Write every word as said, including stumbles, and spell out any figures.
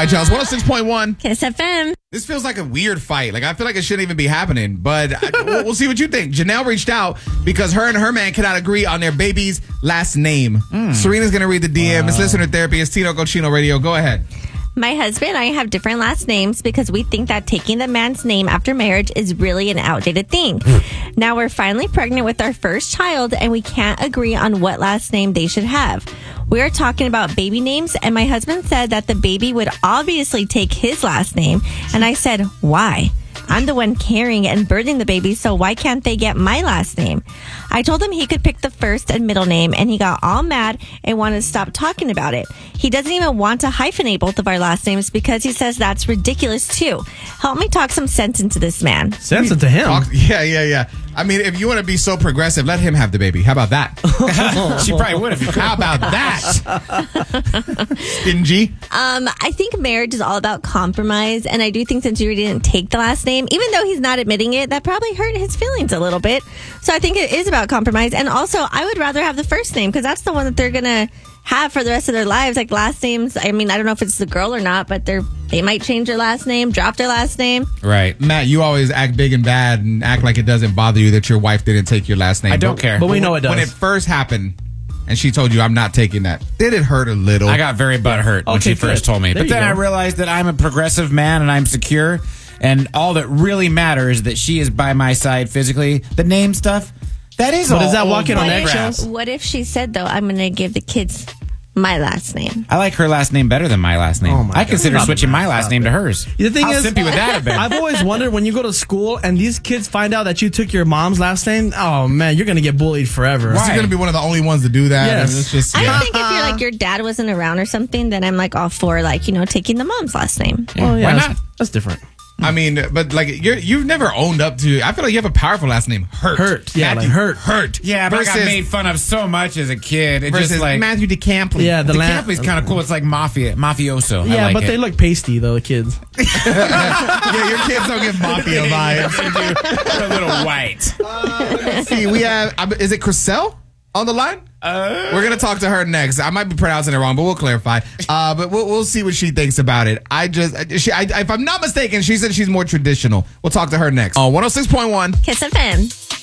right, y'all. one oh six point one. Kiss F M. This feels like a weird fight. Like, I feel like it shouldn't even be happening. But I, we'll, we'll see what you think. Janelle reached out because her and her man cannot agree on their baby's last name. Mm. Serena's going to read the D M. Uh. It's Listener Therapy. It's Tino Cochino Radio. Go ahead. My husband and I have different last names because we think that taking the man's name after marriage is really an outdated thing. Now we're finally pregnant with our first child and we can't agree on what last name they should have. We are talking about baby names and my husband said that the baby would obviously take his last name. And I said, why? I'm the one carrying and birthing the baby, so why can't they get my last name? I told him he could pick the first and middle name, and he got all mad and wanted to stop talking about it. He doesn't even want to hyphenate both of our last names because he says that's ridiculous, too. Help me talk some sense into this man. Sense into him? Talk, yeah, yeah, yeah. I mean, if you want to be so progressive, let him have the baby. How about that? She probably would if you could. How about that? Stingy. Um, I think marriage is all about compromise, and I do think since you didn't take the last name, even though he's not admitting it, that probably hurt his feelings a little bit. So I think it is about compromise. And also, I would rather have the first name because that's the one that they're going to have for the rest of their lives. Like last names, I mean, I don't know if it's the girl or not, but they're they might change their last name, drop their last name. Right. Matt, you always act big and bad and act like it doesn't bother you that your wife didn't take your last name. I don't but, care. But we know it does. When it first happened and she told you, I'm not taking that, did it hurt a little? I got very butthurt when Okay, she first good. told me. There But you then go. I realized that I'm a progressive man and I'm secure. And all that really matters is that she is by my side physically. The name stuff, that is But all is that old walking on crap. eggshells? What if she said, though, I'm going to give the kids my last name? I like her last name better than my last name. Oh my I God. consider Stop switching it, my man. last Stop name it. to hers. The thing How is, simpy would that have been? I've always wondered when you go to school and these kids find out that you took your mom's last name, oh man, you're going to get bullied forever. She's going to be one of the only ones to do that. Yes. And it's just, I yeah. don't think if you're like your dad wasn't around or something, then I'm like all for like, you know, taking the mom's last name. Well, yeah, Why that's, not? that's different. I mean, but like you're, you've never owned up to. I feel like you have a powerful last name, Hurt. Hurt, yeah, Matthew like Hurt. Hurt. Yeah, but I versus, got made fun of so much as a kid. It versus just like Matthew DeCampley. Yeah, the, the la- Campbell's kind of cool. It's like mafia, mafioso. I Yeah, like but it. they look pasty though, the kids. yeah, your kids don't give mafia vibes. They're a little white. Uh, let's see, we have. uh, Is it Chriselle on the line? Uh, We're gonna talk to her next. I might be pronouncing it wrong, but we'll clarify. Uh, but we'll, we'll see what she thinks about it. I just, she, I, if I'm not mistaken, she said she's more traditional. We'll talk to her next on one oh six point one. Kiss F M.